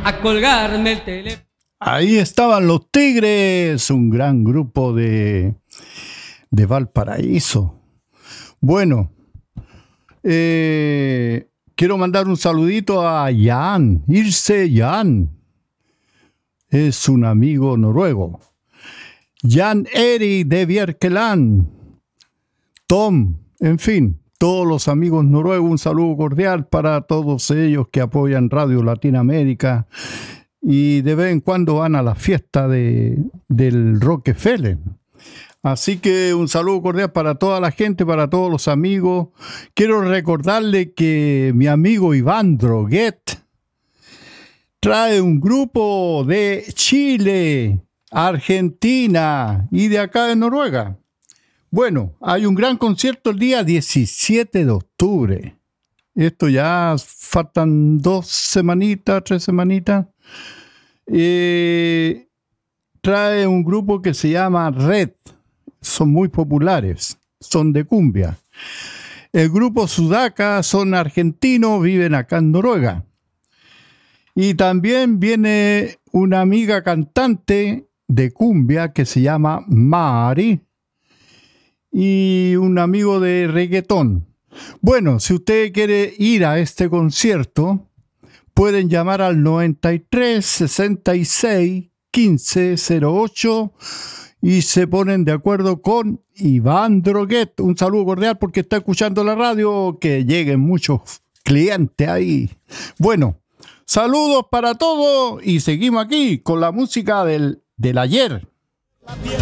a colgarme el teléfono. Ahí estaban los Tigres, un gran grupo de Valparaíso. Bueno, quiero mandar un saludito a Jan, Ilse Jan. Es un amigo noruego. Jan Eri de Bjerkeland. Tom, en fin, todos los amigos noruegos, un saludo cordial para todos ellos que apoyan Radio Latinoamérica y de vez en cuando van a la fiesta del Rockefeller. Así que un saludo cordial para toda la gente, para todos los amigos. Quiero recordarle que mi amigo Iván Droguet trae un grupo de Chile, Argentina y de acá de Noruega. Bueno, hay un gran concierto el día 17 de octubre. Esto ya faltan 3 semanitas. Trae un grupo que se llama Red. Son muy populares, son de cumbia. El grupo Sudaca son argentinos, viven acá en Noruega. Y también viene una amiga cantante de cumbia que se llama Mari y un amigo de reggaetón. Bueno, si usted quiere ir a este concierto, pueden llamar al 93 66 15 08 y se ponen de acuerdo con Iván Droguet. Un saludo cordial porque está escuchando la radio, que lleguen muchos clientes ahí. Bueno, saludos para todos y seguimos aquí con la música del ayer.